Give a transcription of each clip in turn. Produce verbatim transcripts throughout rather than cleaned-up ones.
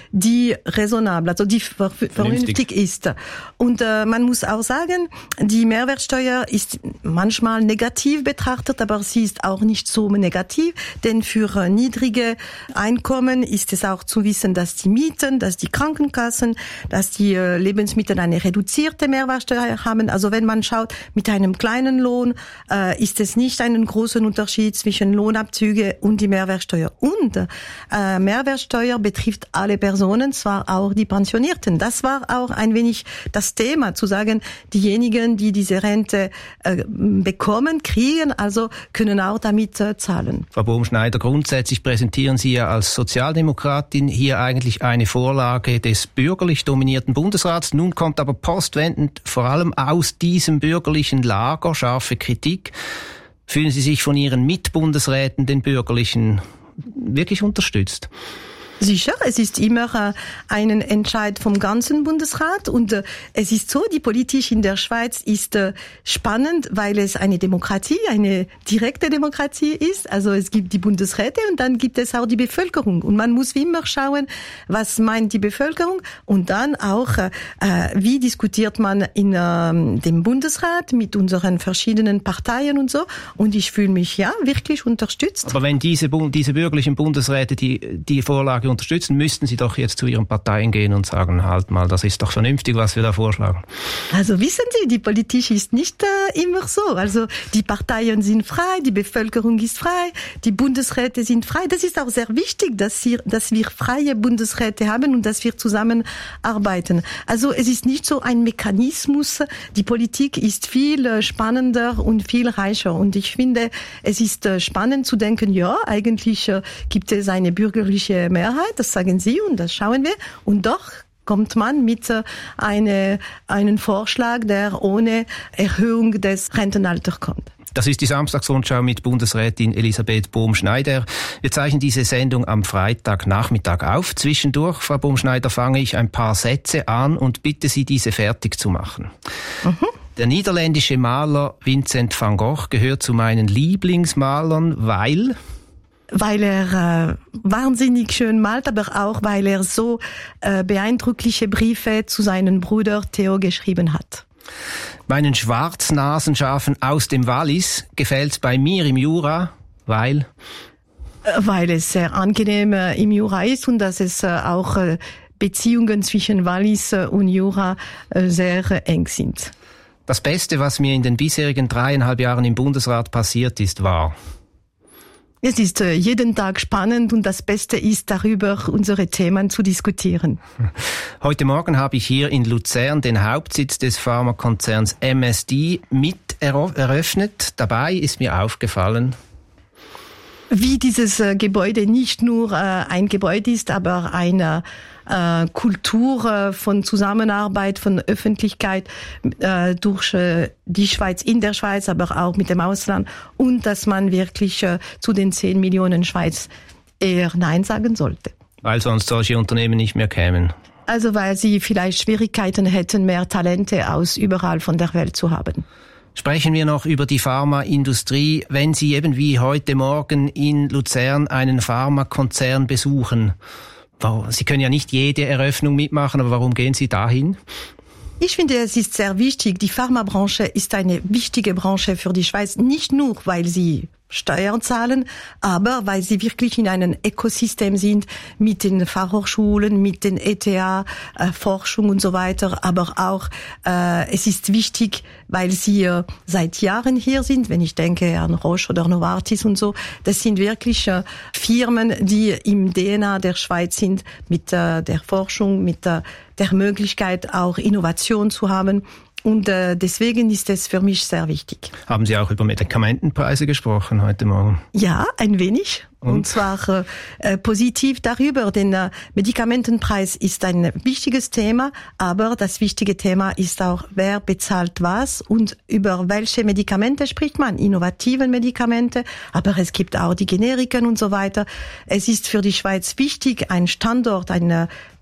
die raisonabel, also die ver- vernünftig ist. Und äh, man muss auch sagen, die Mehrwertsteuer ist manchmal negativ betrachtet, aber sie ist auch nicht so negativ, denn für äh, niedrige Einkommen ist es auch zu wissen, dass die Mieten, dass die Krankenkassen, dass die äh, Lebensmittel eine reduzierte Mehrwertsteuer haben. Also wenn man schaut, mit einem kleinen Lohn äh, ist es nicht einen großen Unterschied zwischen Lohnabzüge und die Mehrwertsteuer. Und äh, Mehrwertsteuer betrifft alle Personen, zwar auch die Pensionierten. Das war auch ein wenig das Thema, zu sagen, diejenigen, die diese Rente äh, bekommen, kriegen, also können auch damit äh, zahlen. Frau Bohm-Schneider, grundsätzlich präsentieren Sie ja als Sozialdemokratin hier eigentlich eine Vorlage des bürgerlich dominierten Bundesrats. Nun kommt aber postwendend vor allem aus diesem bürgerlichen Lager scharfe Kritik. Fühlen Sie sich von Ihren Mitbundesräten, den Bürgerlichen, wirklich unterstützt? Sicher, es ist immer äh, ein Entscheid vom ganzen Bundesrat und äh, es ist so, die Politik in der Schweiz ist äh, spannend, weil es eine Demokratie, eine direkte Demokratie ist. Also es gibt die Bundesräte und dann gibt es auch die Bevölkerung und man muss wie immer schauen, was meint die Bevölkerung und dann auch, äh, wie diskutiert man in äh, dem Bundesrat mit unseren verschiedenen Parteien und so. Und ich fühle mich ja wirklich unterstützt. Aber wenn diese, diese bürgerlichen Bundesräte die, die Vorlage unterstützen, müssten Sie doch jetzt zu Ihren Parteien gehen und sagen, halt mal, das ist doch vernünftig, was wir da vorschlagen. Also wissen Sie, die Politik ist nicht äh, immer so. Also die Parteien sind frei, die Bevölkerung ist frei, die Bundesräte sind frei. Das ist auch sehr wichtig, dass wir, dass wir freie Bundesräte haben und dass wir zusammenarbeiten. Also es ist nicht so ein Mechanismus. Die Politik ist viel äh, spannender und viel reicher. Und ich finde, es ist äh, spannend zu denken, ja, eigentlich äh, gibt es eine bürgerliche Mehrheit. Das sagen Sie und das schauen wir. Und doch kommt man mit äh, eine, einen Vorschlag, der ohne Erhöhung des Rentenalters kommt. Das ist die Samstagsrundschau mit Bundesrätin Elisabeth Bohm-Schneider. Wir zeichnen diese Sendung am Freitagnachmittag auf. Zwischendurch, Frau Bohm-Schneider, fange ich ein paar Sätze an und bitte Sie, diese fertig zu machen. Mhm. Der niederländische Maler Vincent van Gogh gehört zu meinen Lieblingsmalern, weil... Weil er äh, wahnsinnig schön malt, aber auch weil er so äh, beeindruckliche Briefe zu seinem Bruder Theo geschrieben hat. Meinen Schwarznasenschaafen aus dem Wallis gefällt's bei mir im Jura, weil... Weil es sehr angenehm äh, im Jura ist und dass es äh, auch äh, Beziehungen zwischen Wallis äh, und Jura äh, sehr äh, eng sind. Das Beste, was mir in den bisherigen dreieinhalb Jahren im Bundesrat passiert ist, war... Es ist äh, jeden Tag spannend und das Beste ist, darüber unsere Themen zu diskutieren. Heute Morgen habe ich hier in Luzern den Hauptsitz des Pharmakonzerns M S D mit eröffnet. Dabei ist mir aufgefallen, wie dieses äh, Gebäude nicht nur äh, ein Gebäude ist, aber eine äh, Kultur äh, von Zusammenarbeit, von Öffentlichkeit äh, durch äh, die Schweiz, in der Schweiz, aber auch mit dem Ausland und dass man wirklich äh, zu den zehn Millionen Schweiz eher Nein sagen sollte. Weil sonst solche Unternehmen nicht mehr kämen. Also weil sie vielleicht Schwierigkeiten hätten, mehr Talente aus überall von der Welt zu haben. Sprechen wir noch über die Pharmaindustrie. Wenn Sie eben wie heute Morgen in Luzern einen Pharmakonzern besuchen, Sie können ja nicht jede Eröffnung mitmachen, aber warum gehen Sie dahin? Ich finde, es ist sehr wichtig. Die Pharmabranche ist eine wichtige Branche für die Schweiz, nicht nur, weil sie Steuern zahlen, aber weil sie wirklich in einem Ökosystem sind mit den Fachhochschulen, mit den E T H, äh, Forschung und so weiter. Aber auch äh, es ist wichtig, weil sie äh, seit Jahren hier sind. Wenn ich denke an Roche oder Novartis und so, das sind wirklich äh, Firmen, die im D N A der Schweiz sind, mit äh, der Forschung, mit äh, der Möglichkeit auch Innovation zu haben. Und äh, deswegen ist es für mich sehr wichtig. Haben Sie auch über Medikamentenpreise gesprochen heute Morgen? Ja, ein wenig. Und, Und zwar äh, positiv darüber, denn äh, Medikamentenpreis ist ein wichtiges Thema, aber das wichtige Thema ist auch, wer bezahlt was und über welche Medikamente spricht man. Innovative Medikamente, aber es gibt auch die Generiken und so weiter. Es ist für die Schweiz wichtig, ein Standort, eine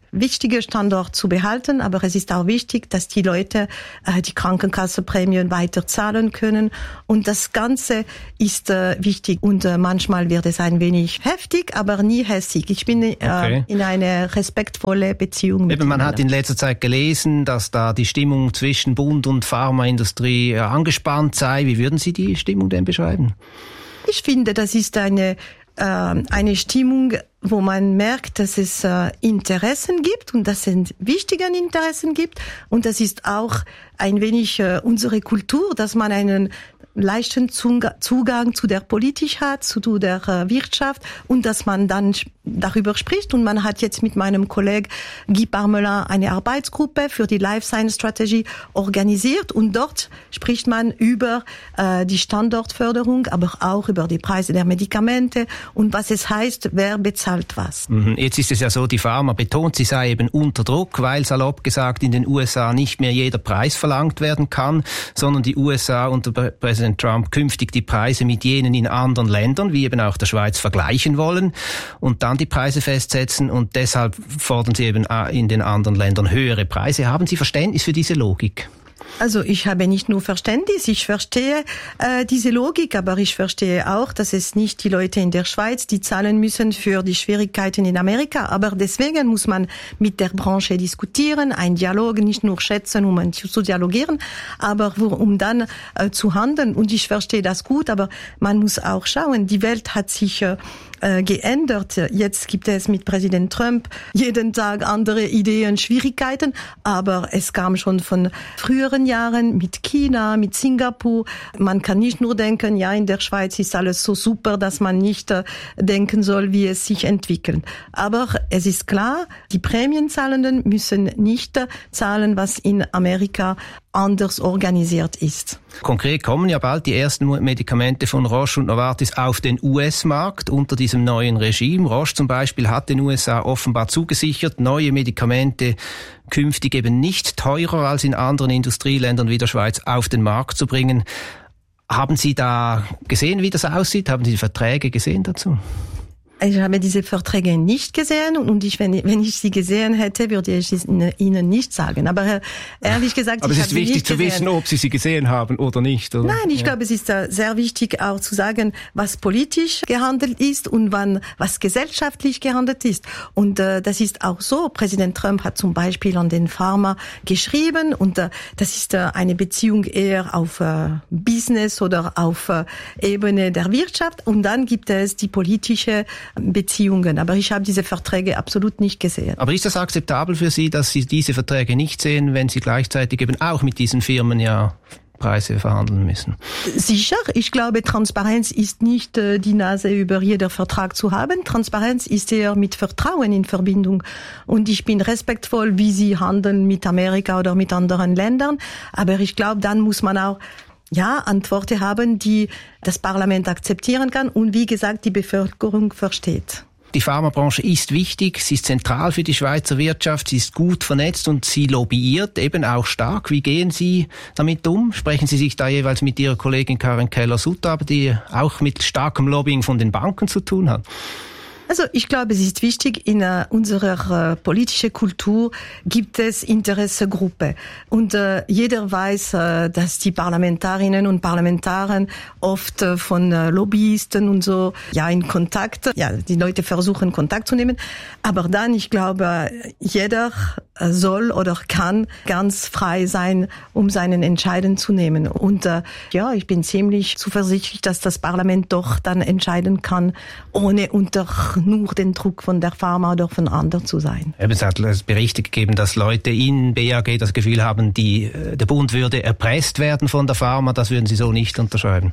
wichtige Standort zu behalten, aber es ist auch wichtig, dass die Leute äh, die Krankenkassenprämien weiter zahlen können und das Ganze ist äh, wichtig und äh, manchmal wird es ein wenig heftig, aber nie hässig. Ich bin äh, okay. in eine respektvolle Beziehung mit Eben, man hat in letzter Zeit gelesen, dass da die Stimmung zwischen Bund und Pharmaindustrie äh, angespannt sei. Wie würden Sie die Stimmung denn beschreiben? Ich finde, das ist eine äh, eine Stimmung, wo man merkt, dass es äh, Interessen gibt und dass es wichtige Interessen gibt. Und das ist auch ein wenig äh, unsere Kultur, dass man einen leichten Zugang zu der Politik hat, zu der Wirtschaft und dass man dann darüber spricht. Und man hat jetzt mit meinem Kollegen Guy Parmelin eine Arbeitsgruppe für die Life Science Strategy organisiert und dort spricht man über äh, die Standortförderung, aber auch über die Preise der Medikamente und was es heißt, wer bezahlt was. Jetzt ist es ja so, die Pharma betont, sie sei eben unter Druck, weil salopp gesagt in den U S A nicht mehr jeder Preis verlangt werden kann, sondern die U S A unter Präsident Trump künftig die Preise mit jenen in anderen Ländern, wie eben auch der Schweiz, vergleichen wollen und dann die Preise festsetzen und deshalb fordern sie eben in den anderen Ländern höhere Preise. Haben Sie Verständnis für diese Logik? Also ich habe nicht nur Verständnis, ich verstehe äh, diese Logik, aber ich verstehe auch, dass es nicht die Leute in der Schweiz, die zahlen müssen für die Schwierigkeiten in Amerika. Aber deswegen muss man mit der Branche diskutieren, einen Dialog nicht nur schätzen, um zu dialogieren, aber um dann äh, zu handeln. Und ich verstehe das gut, aber man muss auch schauen, die Welt hat sich äh, geändert. Jetzt gibt es mit Präsident Trump jeden Tag andere Ideen, Schwierigkeiten, aber es kam schon von früheren Jahren mit China, mit Singapur. Man kann nicht nur denken, ja, in der Schweiz ist alles so super, dass man nicht äh, denken soll, wie es sich entwickelt. Aber es ist klar, die Prämienzahlenden müssen nicht äh, zahlen, was in Amerika anders organisiert ist. Konkret kommen ja bald die ersten Medikamente von Roche und Novartis auf den U S-Markt unter diesem neuen Regime. Roche zum Beispiel hat den U S A offenbar zugesichert, neue Medikamente künftig eben nicht teurer als in anderen Industrieländern wie der Schweiz auf den Markt zu bringen. Haben Sie da gesehen, wie das aussieht? Haben Sie die Verträge gesehen dazu? Ich habe diese Verträge nicht gesehen und ich, wenn, wenn ich sie gesehen hätte, würde ich es Ihnen nicht sagen. Aber ehrlich gesagt, Aber ich es ist habe wichtig nicht zu gesehen. wissen, ob Sie sie gesehen haben oder nicht. Oder? Nein, ich ja. glaube, es ist sehr wichtig auch zu sagen, was politisch gehandelt ist und wann was gesellschaftlich gehandelt ist. Und äh, das ist auch so. Präsident Trump hat zum Beispiel an den Pharma geschrieben und äh, das ist äh, eine Beziehung eher auf äh, Business oder auf äh, Ebene der Wirtschaft. Und dann gibt es die politische Beziehungen. Aber ich habe diese Verträge absolut nicht gesehen. Aber ist das akzeptabel für Sie, dass Sie diese Verträge nicht sehen, wenn Sie gleichzeitig eben auch mit diesen Firmen ja Preise verhandeln müssen? Sicher. Ich glaube, Transparenz ist nicht äh, die Nase über jeder Vertrag zu haben. Transparenz ist eher mit Vertrauen in Verbindung. Und ich bin respektvoll, wie Sie handeln mit Amerika oder mit anderen Ländern. Aber ich glaube, dann muss man auch ja, Antworten haben, die das Parlament akzeptieren kann und wie gesagt die Bevölkerung versteht. Die Pharmabranche ist wichtig, sie ist zentral für die Schweizer Wirtschaft, sie ist gut vernetzt und sie lobbyiert eben auch stark. Wie gehen Sie damit um? Sprechen Sie sich da jeweils mit Ihrer Kollegin Karin Keller-Sutter, die auch mit starkem Lobbying von den Banken zu tun hat? Also ich glaube, es ist wichtig, in uh, unserer uh, politischen Kultur gibt es Interessegruppen. Und uh, jeder weiß, uh, dass die Parlamentarinnen und Parlamentarier oft uh, von uh, Lobbyisten und so ja in Kontakt, ja die Leute versuchen Kontakt zu nehmen. Aber dann, ich glaube, jeder soll oder kann ganz frei sein, um seinen Entscheiden zu nehmen. Und uh, ja, ich bin ziemlich zuversichtlich, dass das Parlament doch dann entscheiden kann, ohne unter nur den Druck von der Pharma oder von anderen zu sein. Es hat Berichte gegeben, dass Leute in B A G das Gefühl haben, die, der Bund würde erpresst werden von der Pharma. Das würden Sie so nicht unterschreiben.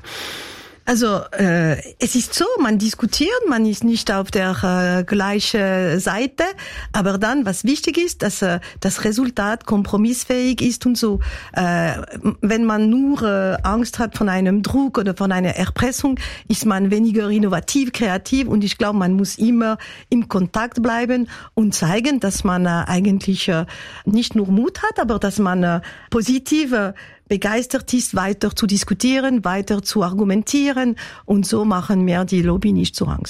Also äh, es ist so, man diskutiert, man ist nicht auf der äh, gleichen Seite, aber dann, was wichtig ist, dass äh, das Resultat kompromissfähig ist und so. Äh, wenn man nur äh, Angst hat von einem Druck oder von einer Erpressung, ist man weniger innovativ, kreativ und ich glaube, man muss immer im Kontakt bleiben und zeigen, dass man äh, eigentlich äh, nicht nur Mut hat, aber dass man äh, positive begeistert ist, weiter zu diskutieren, weiter zu argumentieren und so machen mir die Lobby nicht so Angst.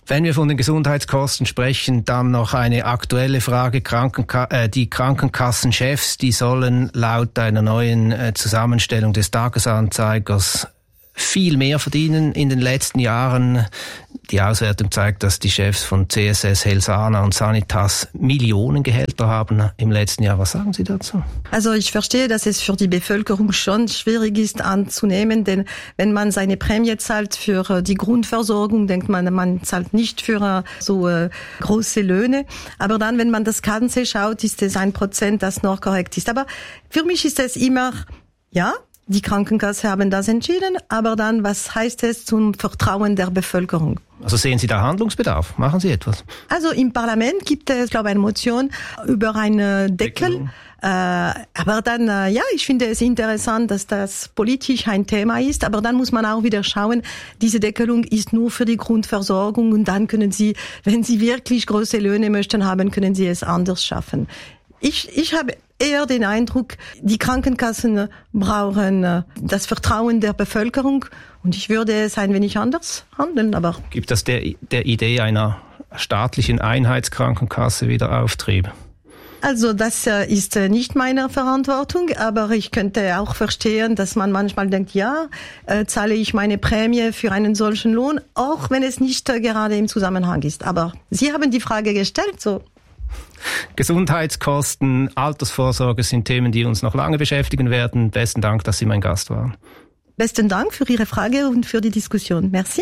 Wenn wir von den Gesundheitskosten sprechen, dann noch eine aktuelle Frage. Krankenka- äh, die Krankenkassenchefs, die sollen laut einer neuen äh, Zusammenstellung des Tagesanzeigers viel mehr verdienen in den letzten Jahren. Die Auswertung zeigt, dass die Chefs von C S S, Helsana und Sanitas Millionengehälter haben im letzten Jahr. Was sagen Sie dazu? Also ich verstehe, dass es für die Bevölkerung schon schwierig ist anzunehmen, denn wenn man seine Prämie zahlt für die Grundversorgung, denkt man, man zahlt nicht für so äh, große Löhne. Aber dann, wenn man das Ganze schaut, ist es ein Prozent, das noch korrekt ist. Aber für mich ist es immer, ja, die Krankenkasse haben das entschieden, aber dann, was heißt es zum Vertrauen der Bevölkerung? Also sehen Sie da Handlungsbedarf? Machen Sie etwas? Also im Parlament gibt es, glaube ich, eine Motion über einen Deckel. Äh, aber dann, äh, ja, ich finde es interessant, dass das politisch ein Thema ist. Aber dann muss man auch wieder schauen, diese Deckelung ist nur für die Grundversorgung und dann können Sie, wenn Sie wirklich große Löhne möchten haben, können Sie es anders schaffen. Ich, ich habe eher den Eindruck, die Krankenkassen brauchen das Vertrauen der Bevölkerung und ich würde es ein wenig anders handeln. Aber gibt das der, der Idee einer staatlichen Einheitskrankenkasse wieder Auftrieb? Also das ist nicht meine Verantwortung, aber ich könnte auch verstehen, dass man manchmal denkt, ja, äh, zahle ich meine Prämie für einen solchen Lohn, auch wenn es nicht äh, gerade im Zusammenhang ist. Aber Sie haben die Frage gestellt, so. Gesundheitskosten, Altersvorsorge sind Themen, die uns noch lange beschäftigen werden. Besten Dank, dass Sie mein Gast waren. Besten Dank für Ihre Frage und für die Diskussion. Merci.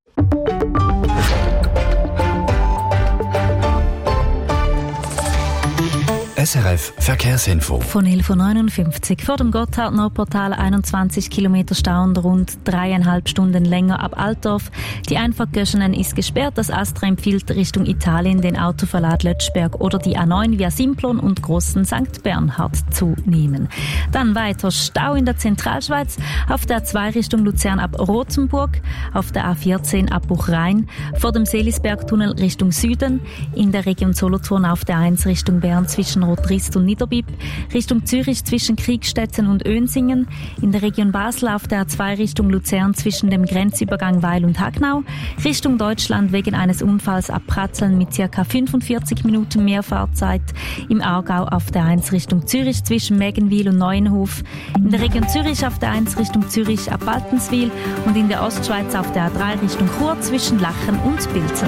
S R F Verkehrsinfo. Von elf Uhr neunundfünfzig vor dem Gotthard-Nordportal einundzwanzig Kilometer Stau und rund dreieinhalb Stunden länger ab Altdorf. Die Einfahrt Göschenen ist gesperrt. Das Astra empfiehlt Richtung Italien den Autoverlad Lötschberg oder die A neun via Simplon und Großen Sankt Bernhard zu nehmen. Dann weiter Stau in der Zentralschweiz. Auf der A zwei Richtung Luzern ab Rothenburg. Auf der A vierzehn ab Buchrhein. Vor dem Seelisbergtunnel Richtung Süden. In der Region Solothurn auf der eins Richtung Bern zwischen Rottrist und Niederbipp, Richtung Zürich zwischen Kriegstetten und Önsingen, in der Region Basel auf der A zwei Richtung Luzern zwischen dem Grenzübergang Weil und Hagnau, Richtung Deutschland wegen eines Unfalls ab Pratzeln mit ca. fünfundvierzig Minuten mehr Fahrzeit, im Aargau auf der eins Richtung Zürich zwischen Mägenwil und Neuenhof, in der Region Zürich auf der eins Richtung Zürich ab Baltenswil und in der Ostschweiz auf der A drei Richtung Chur zwischen Lachen und Bilzen.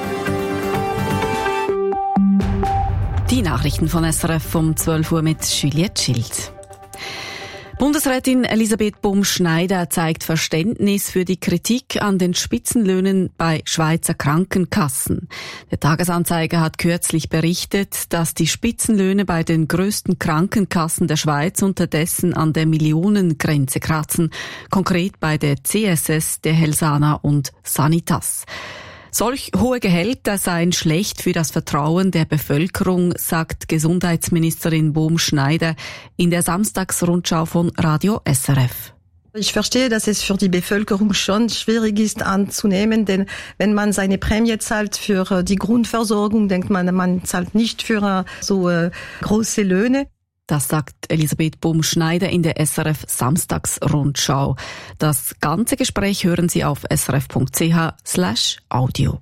Die Nachrichten von S R F um zwölf Uhr mit Juliette Schild. Bundesrätin Elisabeth Bum-Schneider zeigt Verständnis für die Kritik an den Spitzenlöhnen bei Schweizer Krankenkassen. Der Tagesanzeiger hat kürzlich berichtet, dass die Spitzenlöhne bei den größten Krankenkassen der Schweiz unterdessen an der Millionengrenze kratzen, konkret bei der C S S, der Helsana und Sanitas. Solch hohe Gehälter seien schlecht für das Vertrauen der Bevölkerung, sagt Gesundheitsministerin Bum-Schneider in der Samstagsrundschau von Radio S R F. Ich verstehe, dass es für die Bevölkerung schon schwierig ist anzunehmen, denn wenn man seine Prämie zahlt für die Grundversorgung, denkt man, man zahlt nicht für so äh, große Löhne. Das sagt Elisabeth Bum-Schneider in der S R F Samstagsrundschau. Das ganze Gespräch hören Sie auf srf.ch slash audio.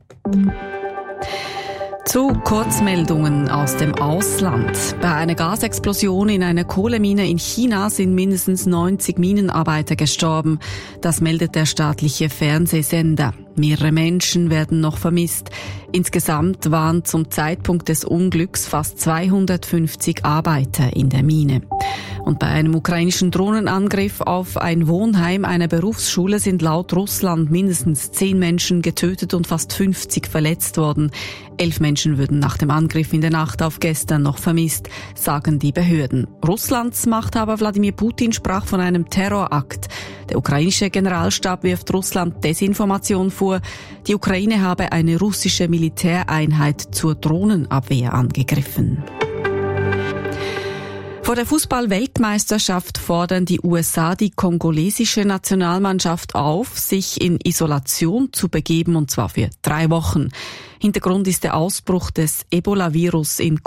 Zu Kurzmeldungen aus dem Ausland. Bei einer Gasexplosion in einer Kohlemine in China sind mindestens neunzig Minenarbeiter gestorben. Das meldet der staatliche Fernsehsender. Mehrere Menschen werden noch vermisst. Insgesamt waren zum Zeitpunkt des Unglücks fast zweihundertfünfzig Arbeiter in der Mine. Und bei einem ukrainischen Drohnenangriff auf ein Wohnheim einer Berufsschule sind laut Russland mindestens zehn Menschen getötet und fast fünfzig verletzt worden. Elf Menschen würden nach dem Angriff in der Nacht auf gestern noch vermisst, sagen die Behörden. Russlands Machthaber Wladimir Putin sprach von einem Terrorakt. Der ukrainische Generalstab wirft Russland Desinformation vor. Die Ukraine habe eine russische Militäreinheit zur Drohnenabwehr angegriffen. Vor der Fußball-Weltmeisterschaft fordern die U S A die kongolesische Nationalmannschaft auf, sich in Isolation zu begeben, und zwar für drei Wochen. Hintergrund ist der Ausbruch des Ebola-Virus in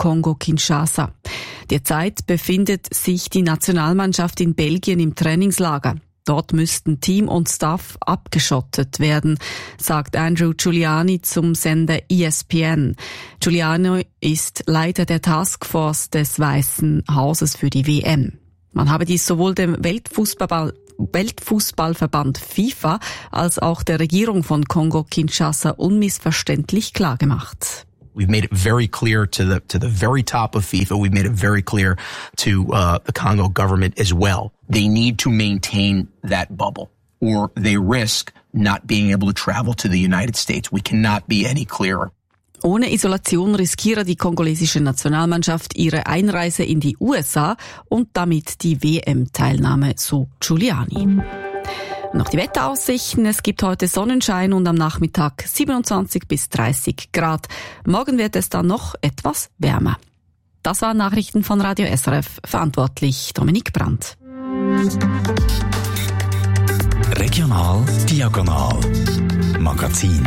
Kongo-Kinshasa. Derzeit befindet sich die Nationalmannschaft in Belgien im Trainingslager. Dort müssten Team und Staff abgeschottet werden, sagt Andrew Giuliani zum Sender E S P N. Giuliani ist Leiter der Taskforce des Weißen Hauses für die W M. Man habe dies sowohl dem Weltfußball Weltfußballverband FIFA als auch der Regierung von Kongo-Kinshasa unmissverständlich klargemacht. We've made it very clear to the to the very top of FIFA. We've made it very clear to uh, the Congo government as well. They need to maintain that bubble, or they risk not being able to travel to the United States. We cannot be any clearer. Ohne Isolation riskiere die kongolesische Nationalmannschaft ihre Einreise in die U S A und damit die W M-Teilnahme, so Giuliani. Noch die Wetteraussichten. Es gibt heute Sonnenschein und am Nachmittag siebenundzwanzig bis dreißig Grad. Morgen wird es dann noch etwas wärmer. Das waren Nachrichten von Radio S R F. Verantwortlich Dominik Brandt. Regional Diagonal Magazin.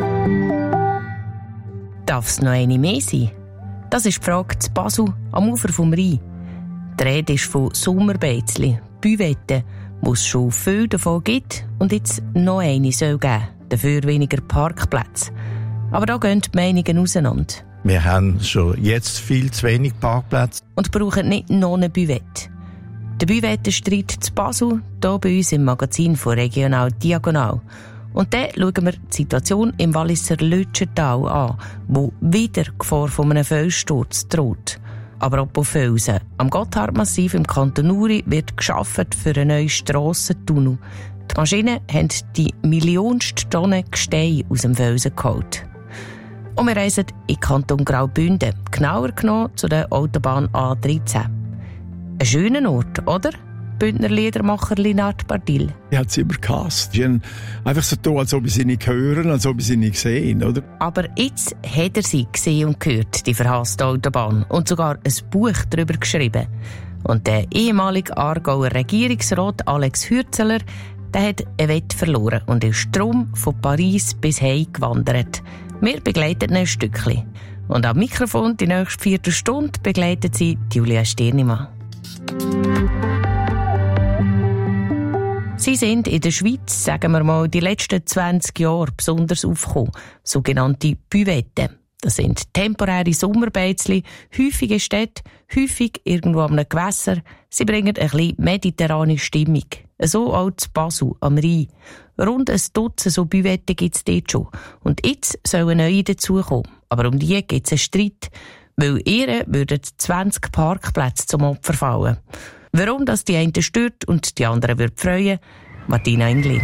Darf es noch eine mehr sein? Das ist die Frage zu Basel am Ufer vom Rhein. Die Rede ist von Sommerbeizli, Büwetten, wo es schon viel davon gibt und jetzt noch eine soll geben, dafür weniger Parkplätze. Aber da gehen die Meinungen auseinander. Wir haben schon jetzt viel zu wenig Parkplätze. Und brauchen nicht noch eine Büwette. Der Büwettenstreit zu Basel, hier bei uns im Magazin von Regional Diagonal. Und dann schauen wir die Situation im Walliser Lütschental an, wo wieder Gefahr von einem Felssturz droht. Aber auch bei Felsen. Am Gotthardmassiv im Kanton Uri wird gearbeitet für einen neuen Strassentunnel. Die Maschinen haben die millionste Tonne Gestein aus dem Felsen geholt. Und wir reisen in Kanton Graubünden, genauer genommen zu der Autobahn A dreizehn. Ein schöner Ort, oder? Bündner Liedermacher Linard Bardil. Er hat sie übercast. Sie haben einfach so tun, als ob sie nicht hören, als ob sie nicht sehen, oder? Aber jetzt hat er sie gesehen und gehört, die verhasste Autobahn, und sogar ein Buch darüber geschrieben. Und der ehemalige Aargauer Regierungsrat Alex Hürzeler, der hat eine Wette verloren und ist drum von Paris bis heim gewandert. Wir begleiten ihn ein Stückchen. Und am Mikrofon die nächste Viertelstunde begleitet sie Julia Stirnimann. Sie sind in der Schweiz, sagen wir mal, die letzten zwanzig Jahre besonders aufgekommen. Sogenannte Büwetten. Das sind temporäre Sommerbeizli, häufig in Städten, häufig irgendwo am Gewässer. Sie bringen ein bisschen mediterrane Stimmung. So auch zu Basel am Rhein. Rund ein Dutzend so Büwetten gibt es dort schon. Und jetzt sollen neue dazukommen. Aber um die gibt es einen Streit. Weil ihr würden zwanzig Parkplätze zum Opfer fallen. Warum das die einen stört und die anderen würde freuen? Martina Englin.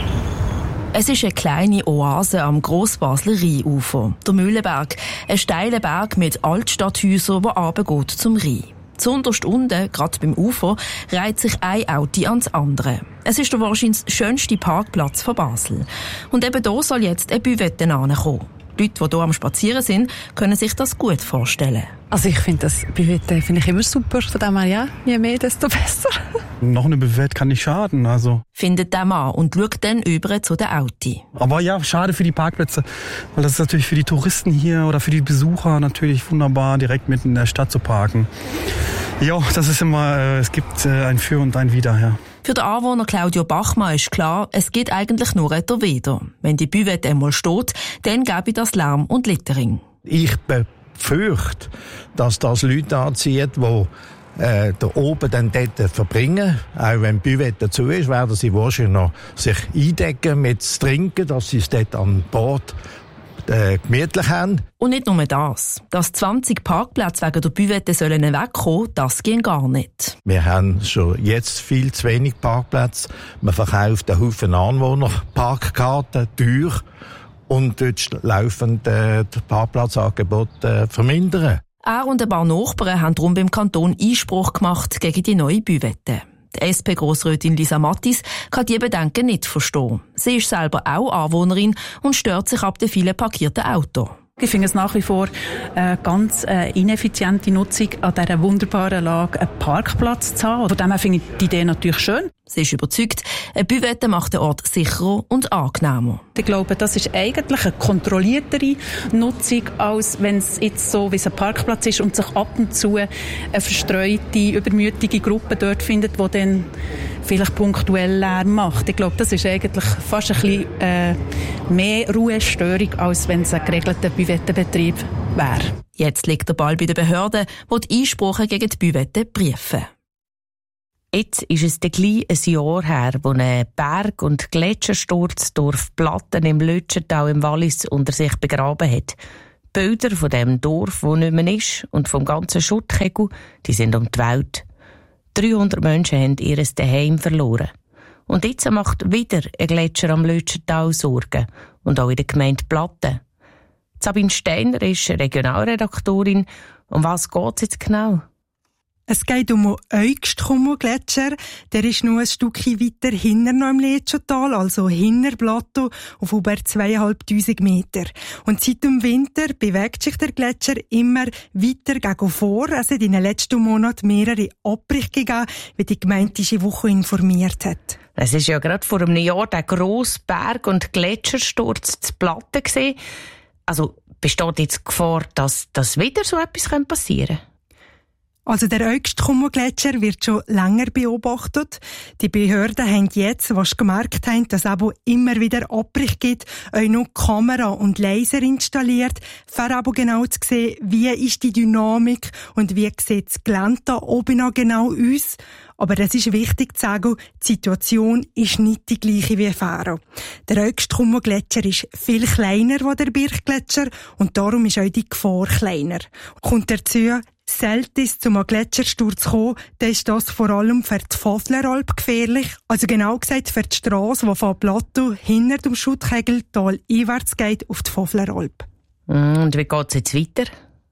Es ist eine kleine Oase am Grossbasler Rheinufer, der Mühlenberg. Ein steiler Berg mit Altstadthäusern, der runtergeht zum Rhein. Zunderst unten, gerade beim Ufer, reiht sich ein Auto ans andere. Es ist der wahrscheinlich schönste Parkplatz von Basel. Und eben hier soll jetzt eine Büwette ankommen. Die Leute, die hier am Spazieren sind, können sich das gut vorstellen. Also ich finde das Büwette finde ich immer super. Von dem her, ja, je mehr, desto besser. Noch eine Büwette kann nicht schaden, also. Findet der Mann und schaut dann über zu den Autos. Aber ja, schade für die Parkplätze, weil das ist natürlich für die Touristen hier oder für die Besucher natürlich wunderbar, direkt mitten in der Stadt zu parken. Ja, das ist immer, äh, es gibt äh, ein Für und ein Wider, ja. Für den Anwohner Claudio Bachmann ist klar, es geht eigentlich nur ein Wider. Wenn die Büwette einmal steht, dann gäbe das Lärm und Littering. Ich befürchte, dass das Leute anzieht, die äh, da oben dann dort verbringen. Auch wenn die Büwette zu ist, werden sie wahrscheinlich noch sich eindecken mit zu trinken, dass sie es dort an Bord äh, gemütlich haben. Und nicht nur das. Dass zwanzig Parkplätze wegen der Büwette sollen wegkommen, das geht gar nicht. Wir haben schon jetzt viel zu wenig Parkplätze. Man verkauft einen Haufen Anwohner Parkkarten teuer und dort laufend äh, das Parkplatzangebot äh, vermindern. Er und ein paar Nachbarn haben darum beim Kanton Einspruch gemacht gegen die neue Büwette. Die S P-Grossrätin Lisa Mattis kann die Bedenken nicht verstehen. Sie ist selber auch Anwohnerin und stört sich ab den vielen parkierten Autos. Ich finde es nach wie vor eine ganz äh, ineffiziente Nutzung, an dieser wunderbaren Lage einen Parkplatz zu haben. Von dem her finde ich die Idee natürlich schön. Sie ist überzeugt, eine Büvette macht den Ort sicherer und angenehmer. Ich glaube, das ist eigentlich eine kontrolliertere Nutzung, als wenn es jetzt so wie es ein Parkplatz ist und sich ab und zu eine verstreute, übermütige Gruppe dort findet, die dann vielleicht punktuell Lärm macht. Ich glaube, das ist eigentlich fast ein bisschen äh, mehr Ruhestörung, als wenn es ein geregelter Büvettenbetrieb wäre. Jetzt liegt der Ball bei den Behörden, die die Einsprachen gegen die Büvette prüfen. Jetzt ist es dann gleich ein Jahr her, wo ein Berg- und Gletschersturz Dorf Platten im Lötschental im Wallis unter sich begraben hat. Bilder von dem Dorf, wo nicht mehr ist, und vom ganzen Schuttkegel, die sind um die Welt. dreihundert Menschen haben ihr Zuhause verloren. Und jetzt macht wieder ein Gletscher am Lötschental Sorgen. Und auch in der Gemeinde Platten. Sabine Steiner ist Regionalredaktorin. Um was geht es jetzt genau? Es geht um den Eugstkummer-Gletscher. Der ist nur ein Stückchen weiter hinten noch im Lötschental, also hinter Plateau, auf über zweitausendfünfhundert Meter. Und seit dem Winter bewegt sich der Gletscher immer weiter gegen vor. Es hat in den letzten Monaten mehrere Abbrüche gegeben, wie die Gemeinde diese Woche informiert hat. Es ist ja gerade vor einem Jahr der grosse Berg- und Gletschersturz zu Platten gewesen. Also besteht jetzt die Gefahr, dass, dass wieder so etwas passieren könnte? Also der Eugstkummer-Gletscher wird schon länger beobachtet. Die Behörden haben jetzt, was sie gemerkt haben, dass es aber immer wieder Abbrüche gibt, auch noch Kamera und Laser installiert, für aber genau zu sehen, wie ist die Dynamik und wie sieht das Gelände da oben noch genau aus. Aber es ist wichtig zu sagen, die Situation ist nicht die gleiche wie Faro. Der Eugstkummer-Gletscher ist viel kleiner als der Birchgletscher und darum ist auch die Gefahr kleiner. Kommt dazu, selten ist zum Gletschersturz kommen, dann ist das vor allem für die Pfäffleralp gefährlich. Also genau gesagt für die Strasse, die von Plateau hinter dem Schuttkegeltal einwärts geht auf die Pfäffleralp. Und wie geht es jetzt weiter?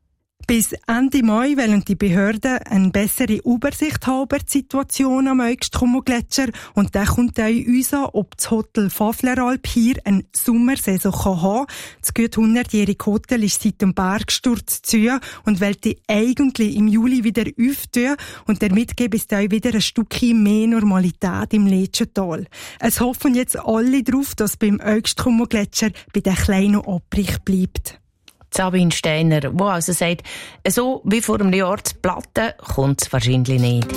Bis Ende Mai wollen die Behörden eine bessere Übersicht haben über die Situation am Eugstkummer-Gletscher und dann kommt auch uns an, ob das Hotel Pfäffleralp hier eine Sommersaison haben kann. Das gut hundertjährige Hotel ist seit dem Bergsturz zu und wollte eigentlich im Juli wieder öffnen und damit gibt es auch wieder ein Stückchen mehr Normalität im Lötschental. Es hoffen jetzt alle darauf, dass beim Eugstkummer-Gletscher bei den kleinen Abbrüchen bleibt. Sabine Steiner, die also sagt, so wie vor einem Jahr zu Platten kommt es wahrscheinlich nicht.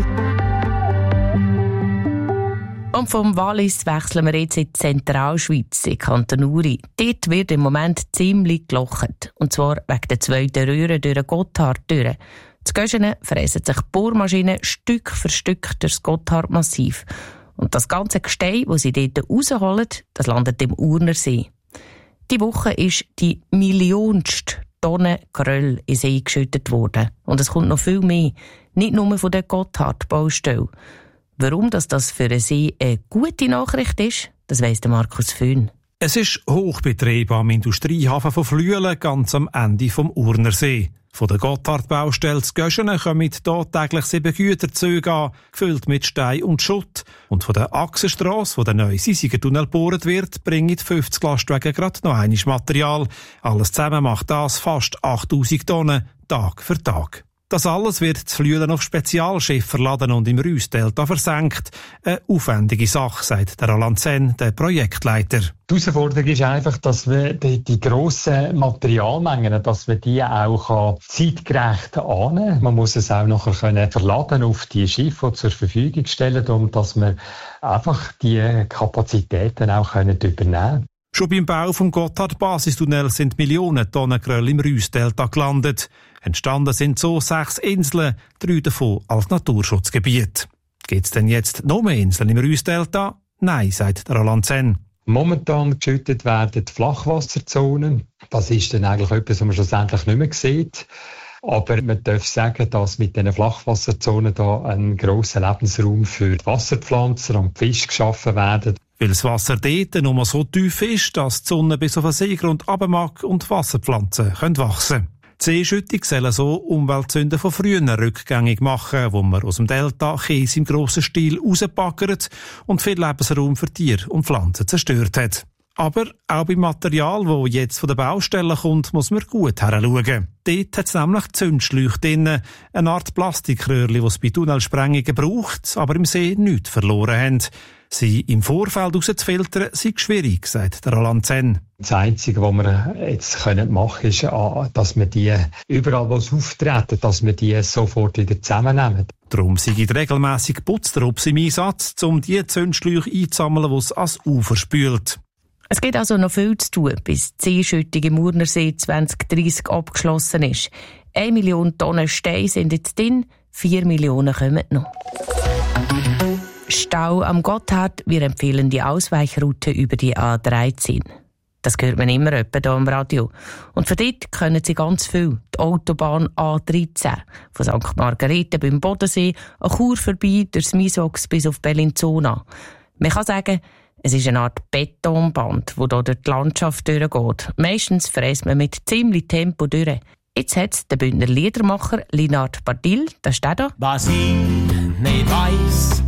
Und vom Wallis wechseln wir jetzt in die Zentralschweiz, in Kanton Uri. Dort wird im Moment ziemlich gelocht. Und zwar wegen der zweiten Röhre durch den Gotthard durch. Zu Göschenen fräsen sich Bohrmaschinen Stück für Stück durch das Gotthard-Massiv. Und das ganze Gestein, das sie dort rausholen, das landet im Urnersee. Die Woche ist die millionste Tonne Geröll in den See geschüttet worden. Und es kommt noch viel mehr. Nicht nur von der Gotthard-Baustelle. Warum das, das für einen See eine gute Nachricht ist, das weiss der Markus Föhn. Es ist Hochbetrieb am Industriehafen von Flüelen, ganz am Ende vom Urnersee. Von der Gotthard-Baustelle zu Göschenen kommen hier täglich sieben Güterzüge an, gefüllt mit Stein und Schutt. Und von der Achsenstrasse, wo der neue Sisigentunnel gebohrt wird, bringen fünfzig Lastwagen gerade noch einiges Material. Alles zusammen macht das fast achttausend Tonnen, Tag für Tag. Das alles wird zu Flüelen auf Spezialschiff verladen und im Reussdelta versenkt. Eine aufwendige Sache, sagt der Roland Senn, der Projektleiter. Die Herausforderung ist einfach, dass wir die, die grossen Materialmengen, dass wir die auch zeitgerecht annehmen können. Man muss es auch nachher können verladen auf die Schiffe, die zur Verfügung stellen, um dass wir einfach die Kapazitäten auch können übernehmen können. Schon beim Bau vom Gotthard-Basistunnel sind Millionen Tonnen Geröll im Reussdelta gelandet. Entstanden sind so sechs Inseln, drei davon als Naturschutzgebiet. Gibt es denn jetzt noch mehr Inseln im Reussdelta? Nein, sagt Roland Senn. Momentan geschüttet werden die Flachwasserzonen. Das ist dann eigentlich etwas, was man schlussendlich nicht mehr sieht. Aber man darf sagen, dass mit diesen Flachwasserzonen da ein grosser Lebensraum für die Wasserpflanzen und die Fische geschaffen werden. Weil das Wasser dort nur so tief ist, dass die Sonne bis auf den Seegrund runter mag und Wasserpflanzen können wachsen. Die Seeschüttung soll so Umweltsünden von früher rückgängig machen, wo man aus dem Delta Käse im grossen Stil rauspackert und viel Lebensraum für Tiere und Pflanzen zerstört hat. Aber auch beim Material, das jetzt von der Baustelle kommt, muss man gut heranschauen. Dort hat es nämlich Zündschläuche drin, eine Art Plastikröhrchen, die es bei Tunnelsprengungen braucht, aber im See nichts verloren haben. Sie im Vorfeld rauszufiltern, sei schwierig, sagt der Roland Zenn. Das Einzige, was wir jetzt machen können, ist, dass wir die überall, wo sie auftreten, dass wir die sofort wieder zusammennehmen. Darum sind regelmässig Putztrupps im Einsatz, um die Zündschläuche einzusammeln, die es ans Ufer spült. Es gibt also noch viel zu tun, bis die Seeschüttung im Urnersee zwanzig dreissig abgeschlossen ist. Eine Million Tonnen Steine sind jetzt drin, vier Millionen kommen noch. Stau am Gotthard, wir empfehlen die Ausweichroute über die A dreizehn. Das hört man immer etwa hier am Radio. Und von dort können Sie ganz viel. Die Autobahn A dreizehn. Von Sankt Margarete beim Bodensee, an Chur vorbei, durchs Misox bis auf Bellinzona. Man kann sagen, es ist eine Art Betonband, das hier durch die Landschaft durchgeht. Meistens fräst man mit ziemlich Tempo durch. Jetzt hat es der Bündner Liedermacher Linard Bardil, das steht da. Was ich nicht weiss,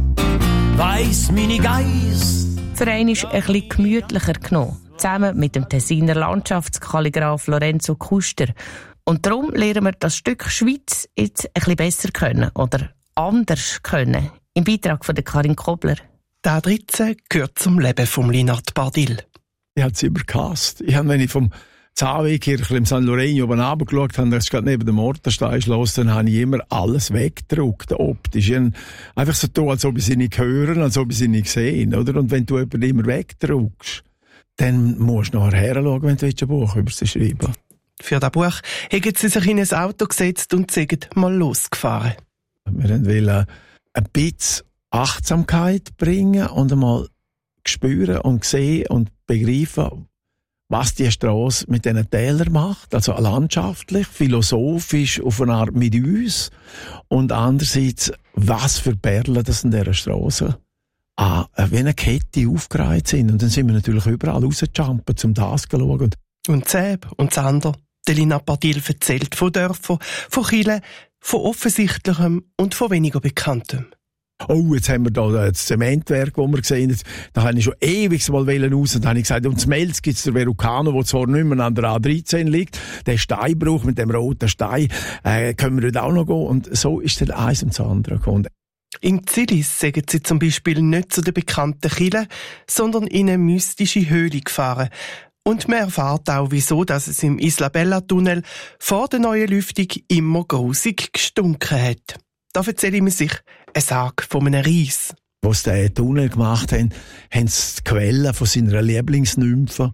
weiss meine Geiss. Für einen ist ein bisschen gemütlicher genommen. Zusammen mit dem Tessiner Landschaftskalligraph Lorenzo Kuster. Und darum lernen wir das Stück Schweiz jetzt ein bisschen besser können oder anders können. Im Beitrag von der Karin Kobler. Der A dreizehn gehört zum Leben von Linard Bardil. Ich habe es übergehasst. Ich habe, wenn ich vom Zahnweg hier im San Lorenzo oben runtergeschaut habe, das ist gerade neben dem Mortenstein schloss, dann habe ich immer alles weggedruckt, optisch. Einfach so tun, als ob ich sie nicht hören, als ob ich sie nicht sehen, oder? Und wenn du jemanden immer wegdruckst, dann musst du nachher herschauen, wenn du ein Buch über sie schreiben willst. Für das Buch haben sie sich in ein Auto gesetzt und sind mal losgefahren. Wir wollten ein bisschen Achtsamkeit bringen und einmal spüren und sehen und begreifen, was die Strasse mit diesen Tälern macht. Also landschaftlich, philosophisch, auf eine Art mit uns. Und andererseits, was für Perlen das in dieser Strasse ah, wie eine Kette aufgereiht sind. Und dann sind wir natürlich überall rausgejumpt, um das zu schauen. Und Zäb und Zander. Der Linard Bardil erzählt von Dörfern, von Kirchen, von Offensichtlichem und von weniger Bekanntem. Oh, jetzt haben wir da das Zementwerk, das wir gesehen haben. Da habe ich schon ewig mal raus. Und dann habe ich gesagt, und zum Melz gibt es der Verrucano, der zwar nicht mehr an der A dreizehn liegt. Der Steinbruch mit dem roten Stein, äh, können wir dort auch noch gehen. Und so ist dann eins und das andere gekommen. In Zilis sagen sie zum Beispiel nicht zu den bekannten Kirchen, sondern in eine mystische Höhle gefahren. Und man erfährt auch, wieso dass es im Isla Bella Tunnel vor der neuen Lüftung immer grusig gestunken hat. Da erzähle ich mir sich eine Sage von einem Ries. Als sie den Tunnel gemacht haben, haben sie die Quelle von seiner Lieblingsnymphe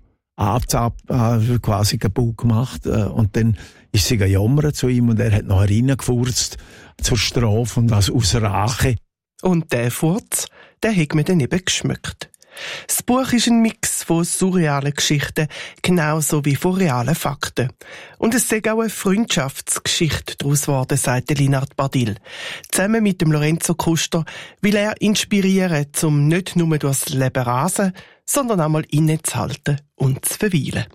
äh, quasi kaputt gemacht. Und dann ist sie gejammert zu ihm und er hat nachher reingefurzt zur Strafe und das aus Rache. Und der Furz, der hat mir dann eben geschmückt. Das Buch ist ein Mix von surrealen Geschichten, genauso wie von realen Fakten. Und es ist auch eine Freundschaftsgeschichte daraus geworden, sagt Linard Bardil. Zusammen mit dem Lorenzo Kuster will er inspirieren, um nicht nur durchs Leben rasen, sondern auch mal innezuhalten und zu verweilen.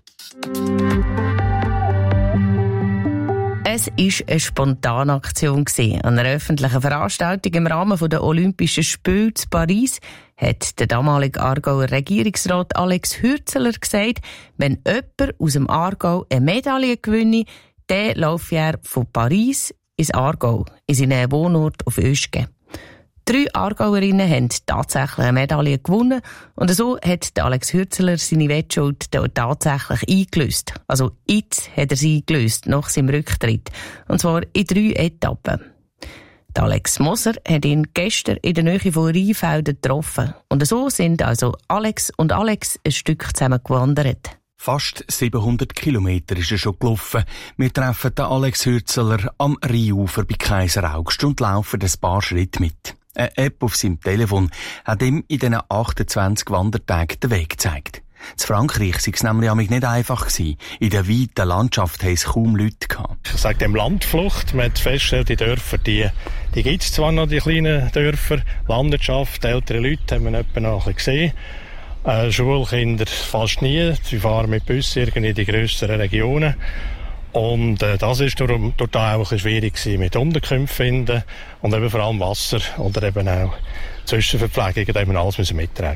Es war eine spontane Aktion. An einer öffentlichen Veranstaltung im Rahmen der Olympischen Spiele in Paris hat der damalige Aargauer Regierungsrat Alex Hürzeler gesagt, wenn jemand aus dem Aargau eine Medaille gewinne, dann laufe er von Paris ins Aargau, in seinen Wohnort auf Oeschge. Drei Aargauerinnen haben tatsächlich eine Medaille gewonnen und so hat Alex Hürzeler seine Wettschuld tatsächlich eingelöst. Also jetzt hat er sie eingelöst, nach seinem Rücktritt. Und zwar in drei Etappen. Der Alex Moser hat ihn gestern in der Nähe von Rheinfelden getroffen. Und so sind also Alex und Alex ein Stück zusammen gewandert. Fast siebenhundert Kilometer ist er schon gelaufen. Wir treffen den Alex Hürzeler am Rheinufer bei Kaiser Augst und laufen ein paar Schritte mit. Eine App auf seinem Telefon hat ihm in diesen achtundzwanzig Wandertagen den Weg gezeigt. In Frankreich war es nämlich nicht einfach gewesen. In der weiten Landschaft haben es kaum Leute gehabt. Ich sage dem Landflucht. Man hat festgestellt, die Dörfer, die, die gibt es zwar noch, die kleinen Dörfer. Landwirtschaft, ältere Leute haben wir etwa noch ein bisschen gesehen. Äh, Schulkinder fast nie. Sie fahren mit Bussen irgendwie in die grösseren Regionen. Und äh, das ist durch, durch da auch ein bisschen schwierig gewesen, mit Unterkünften finden und eben vor allem Wasser oder eben auch Zwischenverpflegung, da haben wir alles müssen mittragen.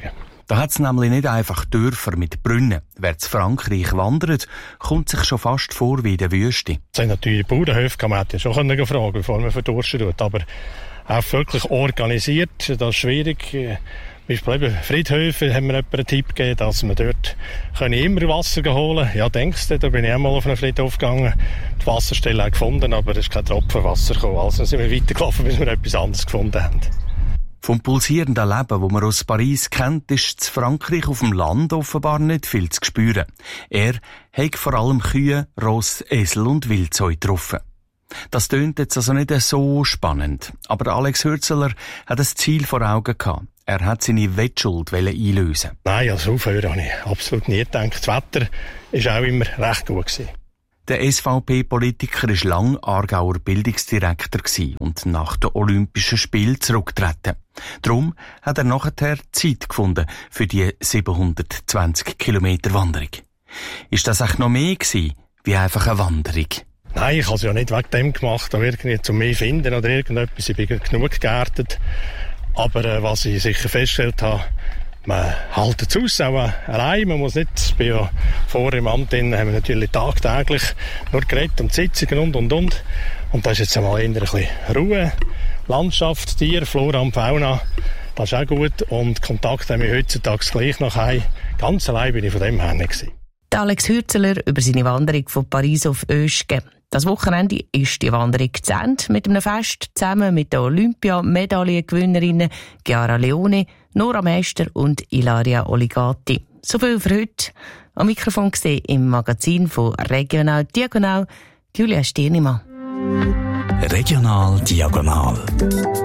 Da hat es nämlich nicht einfach Dörfer mit Brunnen. Wer zu Frankreich wandert, kommt sich schon fast vor wie in der Wüste. Das sind natürlich Bauernhöfe, kann man hätte ja schon fragen können, bevor man verdursten tut. Aber auch wirklich organisiert, das ist schwierig. Zum Beispiel eben Friedhöfe haben mir jemand einen Tipp gegeben, dass man dort immer Wasser holen kann. Ja, denkst du, da bin ich auch mal auf einen Friedhof gegangen, die Wasserstelle auch gefunden, aber es ist kein Tropfen Wasser gekommen. Also sind wir weitergelaufen, bis wir etwas anderes gefunden haben. Vom pulsierenden Leben, das man aus Paris kennt, ist in Frankreich auf dem Land offenbar nicht viel zu spüren. Er hat vor allem Kühe, Ross, Esel und Wildzeug getroffen. Das tönt jetzt also nicht so spannend. Aber Alex Hürzeler hat ein Ziel vor Augen gehabt. Er hat seine Wettschuld einlösen. Nein, also aufhören habe ich absolut nie gedacht. Das Wetter war auch immer recht gut gewesen. Der S V P-Politiker war lange Aargauer Bildungsdirektor und nach den Olympischen Spielen zurückgetreten. Darum hat er nachher Zeit gefunden für die siebenhundertzwanzig Kilometer Wanderung. Ist das echt noch mehr gewesen, wie einfach eine Wanderung? Nein, ich habe es ja nicht wegen dem gemacht, oder irgendwie zum mehr finden oder irgendetwas. Ich bin genug geerdet. Aber äh, was ich sicher festgestellt habe, man hält es aus, auch allein. Man muss nicht, ich bin ja vorher im Amt drin, haben wir natürlich tagtäglich nur geredet und Sitzungen und, und, und. Und da ist jetzt einmal eher ein bisschen Ruhe, Landschaft, Tier, Flora und Fauna. Das ist auch gut. Und Kontakt haben wir heutzutage gleich noch heim. Ganz allein bin ich von dem her nicht gewesen. Alex Hürzeler über seine Wanderung von Paris auf Oeschgen. Das Wochenende ist die Wanderung zu Ende mit einem Fest zusammen mit den Olympia-Medaillengewinnerinnen Chiara Leone, Nora Meister und Ilaria Oligati. So viel für heute. Am Mikrofon gesehen im Magazin von Regional Diagonal Julia Stirnimann. Regional Diagonal.